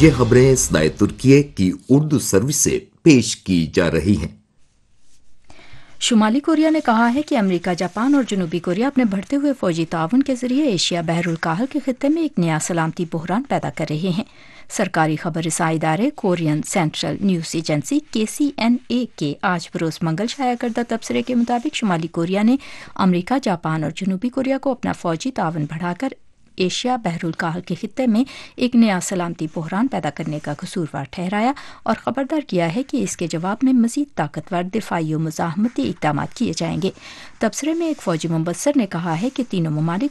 ये खबरें सदाए तुर्किये की उर्दू सर्विस से पेश की जा रही हैं। शुमाली कोरिया ने कहा है कि अमेरिका, जापान और जनूबी कोरिया अपने बढ़ते हुए फौजी ताउन के जरिए एशिया बहरुल काहल के खित्ते में एक नया सलामती बहरान पैदा कर रहे हैं। सरकारी खबर रसाई इदारे Korean central news agency KCNA के आज बरोज मंगल शाया करदा तबसरे के मुताबिक शुमाली कोरिया ने अमेरिका, जापान और जनूबी कोरिया को अपना फौजी ताउन बढ़ाकर एशिया बहरुल काहल के खित्ते में एक नया सलामती बहरान पैदा करने का कसूरवार ठहराया और खबरदार किया है कि इसके जवाब में मजीद ताकतवर दिफाई और मुजाहमती इकदाम किए जाएंगे। तबसरे में एक फौजी मुबस्सर ने कहा है कि तीनों ममालिक